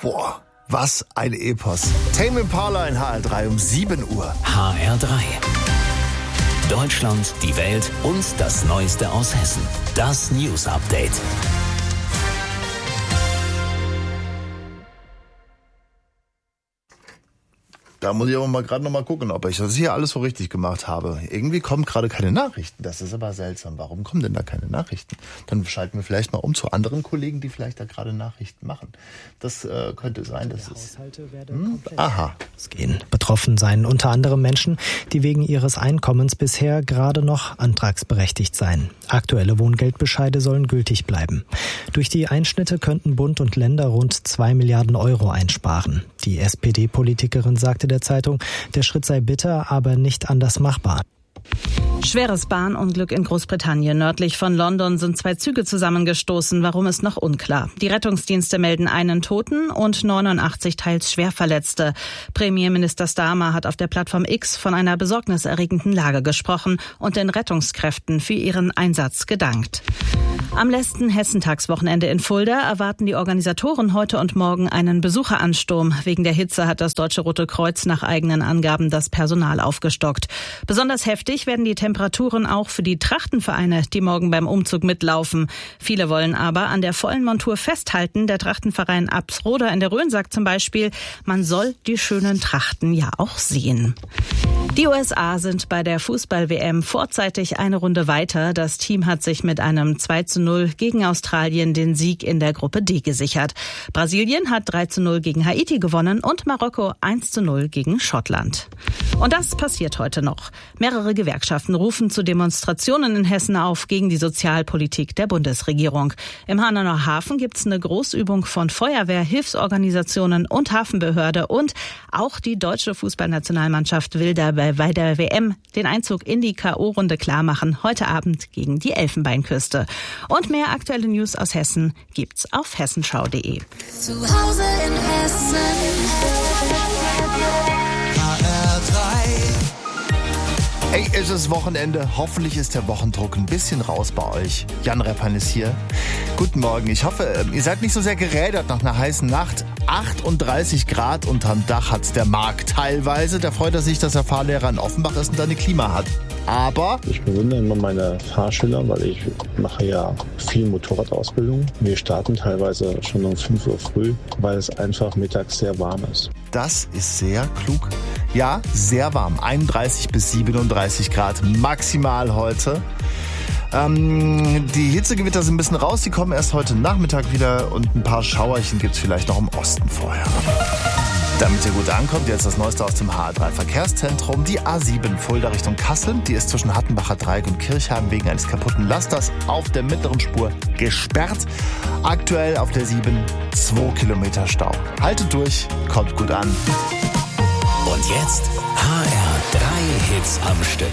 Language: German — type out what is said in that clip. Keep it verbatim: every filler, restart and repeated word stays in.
Boah, was ein Epos. Tame Impala in H R drei um sieben Uhr. H R drei. Deutschland, die Welt und das Neueste aus Hessen. Das News Update. Da muss ich aber mal gerade noch mal gucken, ob ich das hier alles so richtig gemacht habe. Irgendwie kommen gerade keine Nachrichten. Das ist aber seltsam. Warum kommen denn da keine Nachrichten? Dann schalten wir vielleicht mal um zu anderen Kollegen, die vielleicht da gerade Nachrichten machen. Das äh, könnte sein, dass es... Hm? Aha. Gehen. Betroffen seien unter anderem Menschen, die wegen ihres Einkommens bisher gerade noch antragsberechtigt seien. Aktuelle Wohngeldbescheide sollen gültig bleiben. Durch die Einschnitte könnten Bund und Länder rund zwei Milliarden Euro einsparen. Die S P D-Politikerin sagte der Zeitung, der Schritt sei bitter, aber nicht anders machbar. Schweres Bahnunglück in Großbritannien. Nördlich von London sind zwei Züge zusammengestoßen. Warum ist noch unklar. Die Rettungsdienste melden einen Toten und neunundachtzig teils Schwerverletzte. Premierminister Starmer hat auf der Plattform X von einer besorgniserregenden Lage gesprochen und den Rettungskräften für ihren Einsatz gedankt. Am letzten Hessentagswochenende in Fulda erwarten die Organisatoren heute und morgen einen Besucheransturm. Wegen der Hitze hat das Deutsche Rote Kreuz nach eigenen Angaben das Personal aufgestockt. Besonders heftig werden die Temperaturen auch für die Trachtenvereine, die morgen beim Umzug mitlaufen. Viele wollen aber an der vollen Montur festhalten. Der Trachtenverein Absroda in der Rhön sagt zum Beispiel, man soll die schönen Trachten ja auch sehen. Die U S A sind bei der Fußball-W M vorzeitig eine Runde weiter. Das Team hat sich mit einem zwei zu null gegen Australien den Sieg in der Gruppe D gesichert. Brasilien hat drei zu null gegen Haiti gewonnen und Marokko eins zu null gegen Schottland. Und das passiert heute noch. Mehrere Gewerkschaften rufen zu Demonstrationen in Hessen auf gegen die Sozialpolitik der Bundesregierung. Im Hanauer Hafen gibt es eine Großübung von Feuerwehr, Hilfsorganisationen und Hafenbehörde. Und auch die deutsche Fußballnationalmannschaft will dabei bei der W M den Einzug in die K O-Runde klarmachen. Heute Abend gegen die Elfenbeinküste. Und mehr aktuelle News aus Hessen gibt's auf hessenschau punkt de. Zu Hause in Hessen. H R drei. Hey, es ist Wochenende. Hoffentlich ist der Wochendruck ein bisschen raus bei euch. Jan Reppan ist hier. Guten Morgen. Ich hoffe, ihr seid nicht so sehr gerädert nach einer heißen Nacht. achtunddreißig Grad unterm Dach hat's der Marc teilweise. Da freut er sich, dass er Fahrlehrer in Offenbach ist und da eine Klima hat. Aber ich bewundere immer meine Fahrschüler, weil ich mache ja viel Motorradausbildung. Wir starten teilweise schon um fünf Uhr früh, weil es einfach mittags sehr warm ist. Das ist sehr klug. Ja, sehr warm. einunddreißig bis siebenunddreißig Grad maximal heute. Ähm, die Hitzegewitter sind ein bisschen raus. Die kommen erst heute Nachmittag wieder und ein paar Schauerchen gibt es vielleicht noch im Osten vorher. Damit ihr gut ankommt, jetzt das Neueste aus dem H R drei Verkehrszentrum. Die A sieben Fulda Richtung Kassel, die ist zwischen Hattenbacher Dreieck und Kirchheim wegen eines kaputten Lasters auf der mittleren Spur gesperrt. Aktuell auf der sieben zwei Kilometer Stau. Haltet durch, kommt gut an. Und jetzt H R drei Hits am Stück.